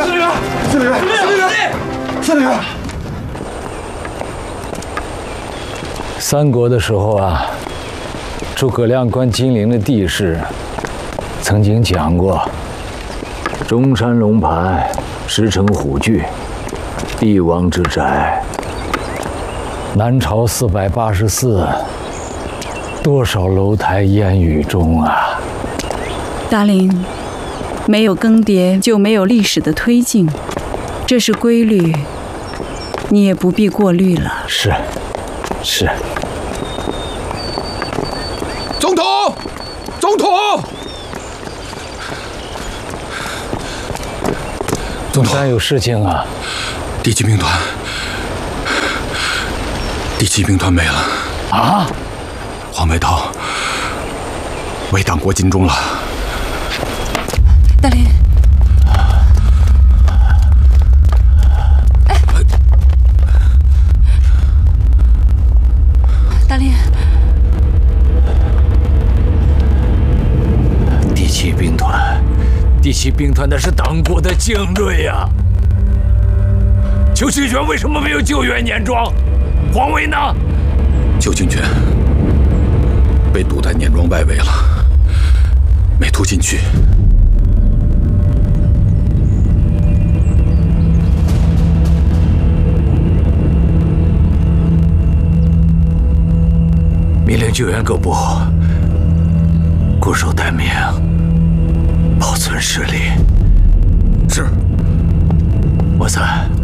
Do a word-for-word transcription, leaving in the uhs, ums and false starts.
司令员，司令员，司令员，司令员。 三国的时候啊，诸葛亮观金陵的地势，曾经讲过：中山龙盘，石城虎踞，帝王之宅。南朝四百八十寺，多少楼台烟雨中啊！ 达令，没有更迭就没有历史的推进，这是规律，你也不必过虑了。 是，是。 总统，总统， 总统有事情啊！ 第七兵团，第七兵团没了啊！ 黄百韬为党国尽忠了。 大林，哎，大林， 第七兵团，第七兵团那是党国的精锐呀！邱清泉为什么没有救援碾庄？黄维呢？ 邱清泉被堵在碾庄外围了，没突进去。 命令救援各部固守待命，保存实力。 是。 莫三。